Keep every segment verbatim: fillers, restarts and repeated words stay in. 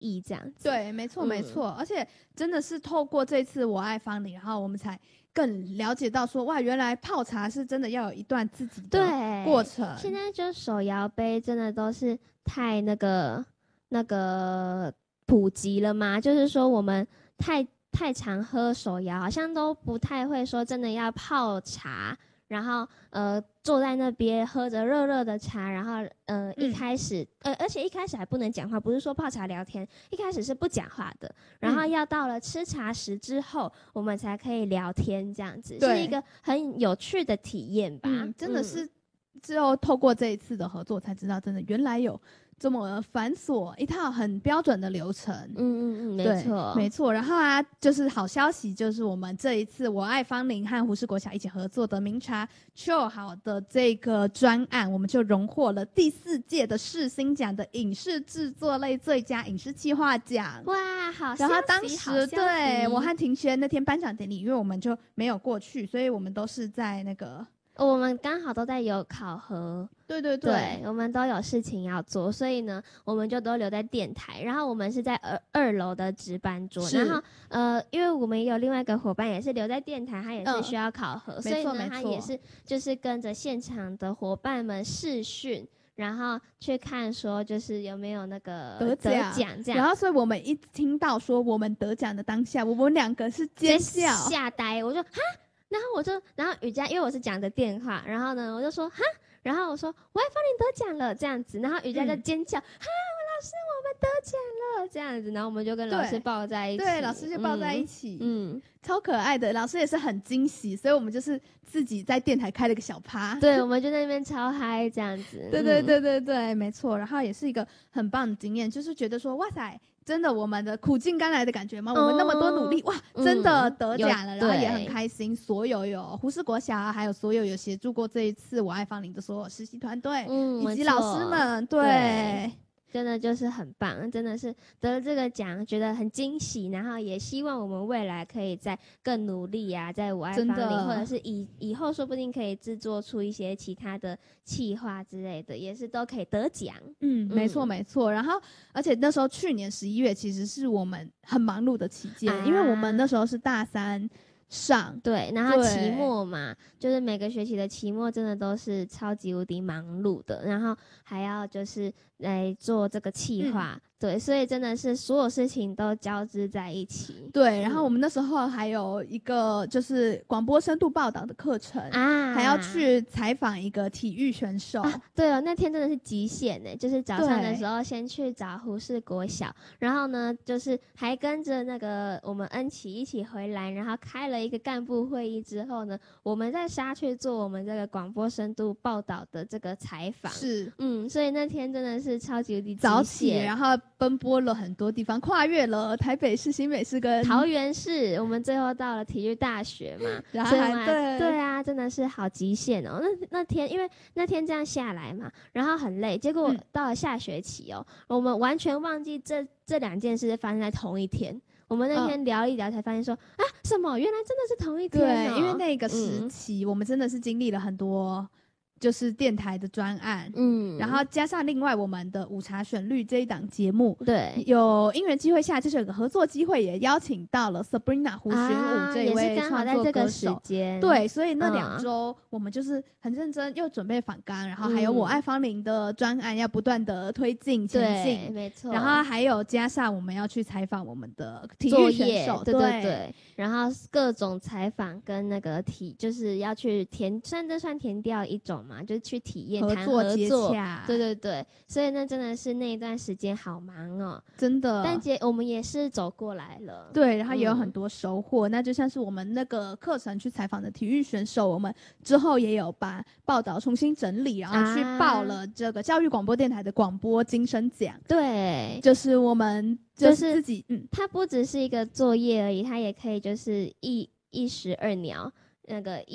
义这样子。 对，没错没错、嗯、而且真的是透过这次我爱芳龄，然后我们才更了解到说，哇，原来泡茶是真的要有一段自己的过程。 现在就手摇杯真的都是太那个那个普及了嘛，就是说我们太太常喝手摇，好像都不太会说真的要泡茶，然后呃坐在那边喝着热热的茶，然后呃一开始、嗯、呃而且一开始还不能讲话，不是说泡茶聊天，一开始是不讲话的，然后要到了吃茶时之后、嗯、我们才可以聊天，这样子是一个很有趣的体验吧、 嗯、真的是之后透过这一次的合作才知道，真的原来有这么繁琐一套很标准的流程。 嗯嗯嗯，没错没错。然后啊，就是好消息，就是我们这一次我爱芳龄和胡氏国小一起合作的名茶秋好的这个专案，我们就荣获了第四届的世新奖的影视制作类最佳影视企划奖。 哇，好消息！ 然后当时对我和庭轩那天颁奖典礼，因为我们就没有过去，所以我们都是在那个。 我们刚好都在有考核， 对对 对, 对我们都有事情要做，所以呢我们就都留在电台，然后我们是在二二楼的值班桌，然后呃因为我们也有另外一个伙伴也是留在电台，他也是需要考核、嗯、所以呢他也是就是跟着现场的伙伴们视讯，然后去看说就是有没有那个得奖这样， 然后所以我们一听到说我们得奖的当下，我们两个是尖叫吓呆，我就哈，然后我就然后雨佳因为我是讲的电话，然后呢我就说哈，然后我说我爱芳龄得奖了这样子，然后雨佳就尖叫、嗯、哈老师我们得奖了这样子，然后我们就跟老师抱在一起， 对，老师就抱在一起， 嗯, 嗯超可爱的，老师也是很惊喜，所以我们就是自己在电台开了个小趴， 对，我们就在那边超嗨这样子， 对对对对对、嗯、没错，然后也是一个很棒的经验，就是觉得说哇塞真的我们的苦尽甘来的感觉吗、嗯、我们那么多努力哇真的得奖了、嗯、然后也很开心，所有有胡氏国小还有所有有协助过这一次我爱芳龄的所有实习团队、嗯、以及老师们， 对, 对真的就是很棒，真的是得了这个奖觉得很惊喜，然后也希望我们未来可以再更努力啊，在我爱芳龄或者是以以后说不定可以制作出一些其他的企划之类的，也是都可以得奖。 嗯，没错没错。然后而且那时候去年十一月其实是我们很忙碌的期间、啊、因为我们那时候是大三上， 对，然后期末嘛，就是每个学期的期末真的都是超级无敌忙碌的，然后还要就是来做这个企划、嗯、对，所以真的是所有事情都交织在一起。 对，然后我们那时候还有一个就是广播深度报道的课程啊，还要去采访一个体育选手、啊、 对哦，那天真的是极限耶，就是早上的时候先去找胡氏国小，然后呢就是还跟着那个我们恩琪一起回来，然后开了一个干部会议之后呢，我们再杀去做我们这个广播深度报道的这个采访。 是， 嗯，所以那天真的是超级无敌早起，然后奔波了很多地方，跨越了台北市、新北市跟桃园市，我们最后到了体育大学嘛， 然后还对对啊，真的是好极限哦。那那天因为那天这样下来嘛，然后很累，结果到了下学期哦，嗯、我们完全忘记这这两件事发生在同一天。我们那天聊一聊才发现说、嗯、啊什么原来真的是同一天、哦、 对，因为那个时期、嗯、我们真的是经历了很多就是电台的专案，嗯，然后加上另外我们的午茶旋律这一档节目， 对， 有因缘机会下就是有个合作机会，也邀请到了 Sabrina 胡寻武这一位创作歌手，对，所以那两周我们就是很认真又准备访纲，然后还有我爱芳龄的专案要不断的推进前进， 对，没错， 然后还有加上我们要去采访我们的体育选手， 对对对，然后各种采访跟那个体就是要去填，算这算填调一种嘛，就是去体验谈合作接洽，对对对，所以那真的是那一段时间好忙哦， 真的， 但也我们也是走过来了， 对，然后也有很多收获、嗯、那就像是我们那个课程去采访的体育选手，我们之后也有把报道重新整理，然后去报了这个教育广播电台的广播金声奖， 对， 就是我们就是自己、 就是、嗯，它不只是一个作业而已，它也可以就是一一石二鸟，那个一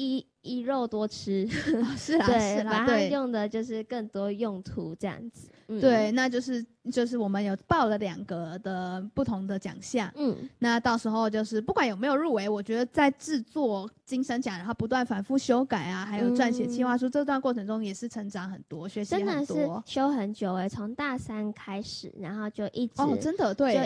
一肉多吃， 哦、是啦对， 是啦， 把它对， 用的就是更多用途这样子。嗯、 对，那就是就是我们有报了两个的不同的奖项， 嗯， 那到时候就是不管有没有入围，我觉得在制作金声奖，然后不断反复修改啊，还有撰写企划书、嗯、这段过程中也是成长很多，学习很多， 真的是修很久哎、欸，从大三开始，然后就一直哦，真的对。